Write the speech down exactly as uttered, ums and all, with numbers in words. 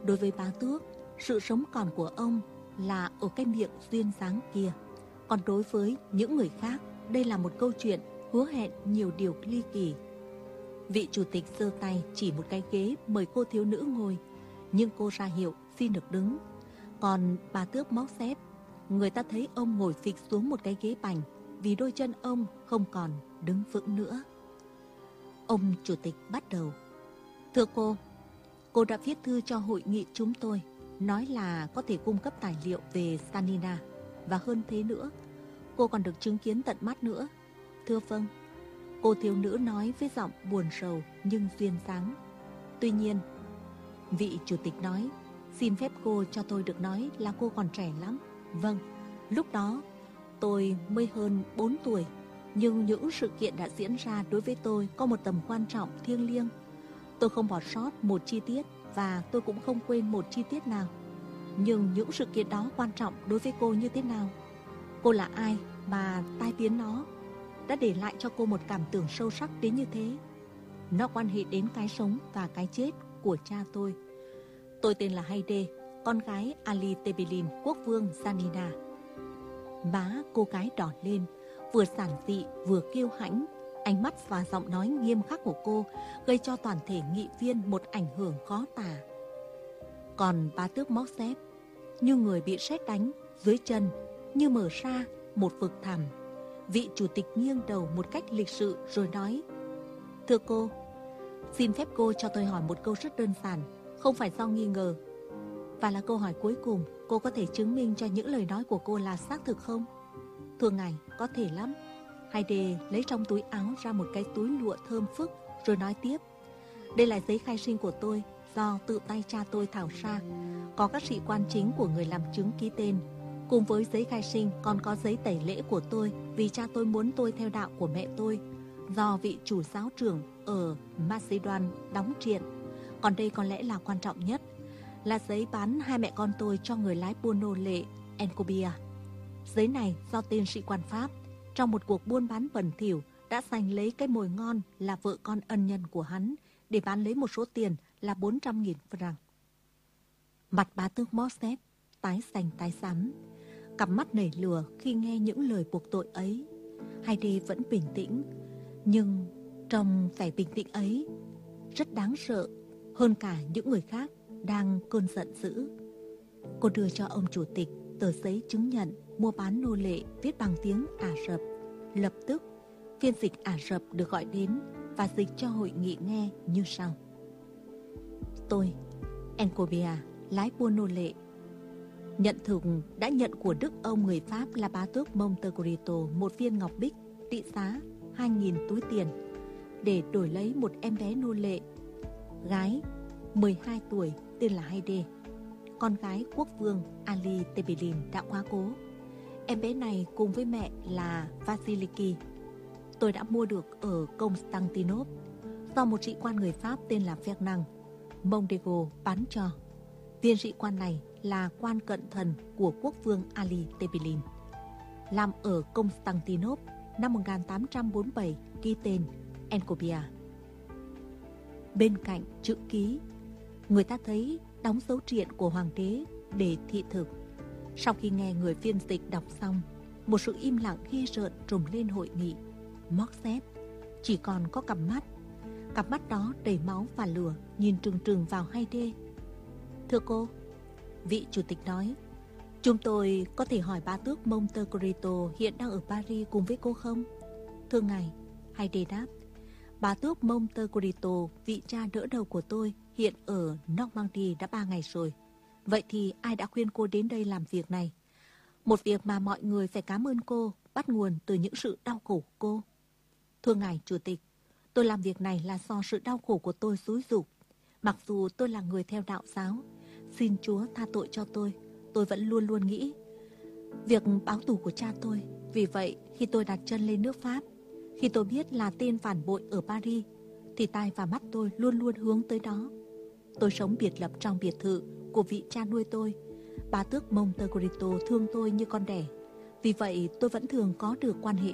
Đối với bá tước, sự sống còn của ông là ở cái miệng duyên dáng kia. Còn đối với những người khác, đây là một câu chuyện hứa hẹn nhiều điều ly kỳ. Vị chủ tịch giơ tay chỉ một cái ghế mời cô thiếu nữ ngồi, nhưng cô ra hiệu xin được đứng. Còn bà tước móc xếp, người ta thấy ông ngồi phịch xuống một cái ghế bành vì đôi chân ông không còn đứng vững nữa. Ông chủ tịch bắt đầu. Thưa cô, cô đã viết thư cho hội nghị chúng tôi, nói là có thể cung cấp tài liệu về Stanina, và hơn thế nữa, cô còn được chứng kiến tận mắt nữa. Thưa vâng, cô thiếu nữ nói với giọng buồn rầu nhưng duyên dáng. Tuy nhiên, vị chủ tịch nói, xin phép cô cho tôi được nói là cô còn trẻ lắm. Vâng, lúc đó tôi mới hơn bốn tuổi, nhưng những sự kiện đã diễn ra đối với tôi có một tầm quan trọng thiêng liêng. Tôi không bỏ sót một chi tiết và tôi cũng không quên một chi tiết nào. Nhưng những sự kiện đó quan trọng đối với cô như thế nào? Cô là ai mà tai tiếng nó đã để lại cho cô một cảm tưởng sâu sắc đến như thế? Nó quan hệ đến cái sống và cái chết của cha tôi. Tôi tên là Hayde, con gái Ali Tebelin, quốc vương Janina. Má cô gái đỏ lên, vừa giản dị vừa kiêu hãnh. Ánh mắt và giọng nói nghiêm khắc của cô gây cho toàn thể nghị viên một ảnh hưởng khó tả. Còn bá tước Moxep, như người bị sét đánh, dưới chân như mở ra một vực thẳm. Vị chủ tịch nghiêng đầu một cách lịch sự rồi nói: Thưa cô, xin phép cô cho tôi hỏi một câu rất đơn giản, không phải do nghi ngờ, và là câu hỏi cuối cùng. Cô có thể chứng minh cho những lời nói của cô là xác thực không? Thưa ngài, có thể lắm. Hayde lấy trong túi áo ra một cái túi lụa thơm phức rồi nói tiếp: Đây là giấy khai sinh của tôi, do tự tay cha tôi thảo ra. Có các sĩ quan chính của người làm chứng ký tên. Cùng với giấy khai sinh còn có giấy tẩy lễ của tôi, vì cha tôi muốn tôi theo đạo của mẹ tôi, do vị chủ giáo trưởng ở Macedon đóng triện. Còn đây có lẽ là quan trọng nhất, là giấy bán hai mẹ con tôi cho người lái buôn nô lệ Encobia. Giấy này do tên sĩ quan Pháp trong một cuộc buôn bán bẩn thỉu đã giành lấy cái mồi ngon là vợ con ân nhân của hắn để bán lấy một số tiền là bốn trăm nghìn franc. Mặt bá tước Moxep tái xanh tái xám, cặp mắt nảy lửa khi nghe những lời buộc tội ấy. Hayde vẫn bình tĩnh, nhưng trong vẻ bình tĩnh ấy rất đáng sợ hơn cả những người khác đang cơn giận dữ. Cô đưa cho ông chủ tịch tờ giấy chứng nhận mua bán nô lệ viết bằng tiếng Ả Rập. Lập tức, phiên dịch Ả Rập được gọi đến và dịch cho hội nghị nghe như sau: Tôi, Encobia, lái buôn nô lệ, nhận thực đã nhận của đức ông người Pháp là bá tước Montecristo một viên ngọc bích trị giá hai nghìn túi tiền để đổi lấy một em bé nô lệ gái mười hai tuổi tên là Hayde, con gái quốc vương Ali Tebelin đã quá cố. Em bé này cùng với mẹ là Vasiliki tôi đã mua được ở Constantinople do một sĩ quan người Pháp tên là Fernand Mondego bán cho. Viên sĩ quan này là quan cận thần của quốc vương Ali Tebelin, làm ở Constantinople năm một nghìn tám trăm bốn mươi bảy, ghi tên Encobia. Bên cạnh chữ ký, người ta thấy đóng dấu triện của hoàng đế để thị thực. Sau khi nghe người phiên dịch đọc xong, một sự im lặng ghi rợn trùm lên hội nghị. Moxep chỉ còn có cặp mắt, cặp mắt đó đầy máu và lửa nhìn trừng trừng vào Hayde. Thưa cô, vị chủ tịch nói, chúng tôi có thể hỏi bá tước Montecristo hiện đang ở Paris cùng với cô không? Thưa ngài, Hayde đáp, bá tước Montecristo, vị cha đỡ đầu của tôi, hiện ở Normandy đã ba ngày rồi. Vậy thì ai đã khuyên cô đến đây làm việc này? Một việc mà mọi người phải cảm ơn cô, bắt nguồn từ những sự đau khổ của cô. Thưa ngài chủ tịch, tôi làm việc này là do sự đau khổ của tôi xúi giục. Mặc dù tôi là người theo đạo giáo, xin Chúa tha tội cho tôi, tôi vẫn luôn luôn nghĩ việc báo thù của cha tôi. Vì vậy, khi tôi đặt chân lên nước Pháp, khi tôi biết là tên phản bội ở Paris, thì tai và mắt tôi luôn luôn hướng tới đó. Tôi sống biệt lập trong biệt thự của vị cha nuôi tôi. Bá tước Montecristo thương tôi như con đẻ. Vì vậy tôi vẫn thường có được quan hệ